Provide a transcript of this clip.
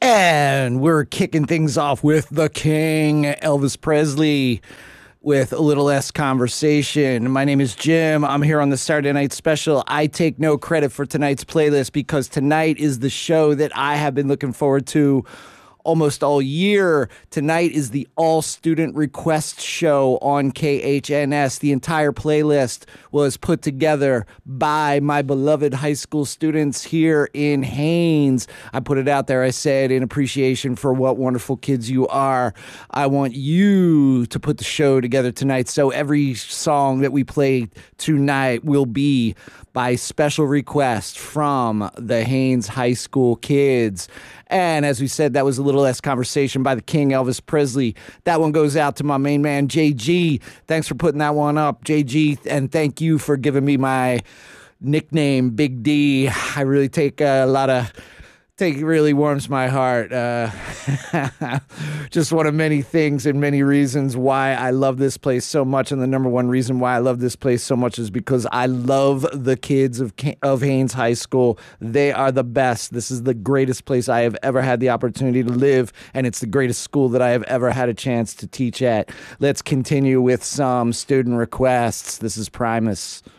And we're kicking things off with the King, Elvis Presley, with a little less conversation. My name is Jim. I'm here on the Saturday Night Special. I take no credit for tonight's playlist because tonight is the show that I have been looking forward to almost all year. Tonight is the all-student request show on KHNS. The entire playlist was put together by my beloved high school students here in Haines. I put it out there. I said, in appreciation for what wonderful kids you are, I want you to put the show together tonight. So every song that we play tonight will be by special request from the Haines High School kids. And as we said, that was a little less conversation by the King, Elvis Presley. That one goes out to my main man, JG. Thanks for putting that one up, JG. And thank you for giving me my nickname, Big D. I really take it really warms my heart. Just one of many things and many reasons why I love this place so much. And the number one reason why I love this place so much is because I love the kids of Haines High School. They are the best. This is the greatest place I have ever had the opportunity to live, and it's the greatest school that I have ever had a chance to teach at. Let's continue with some student requests. This is Primus.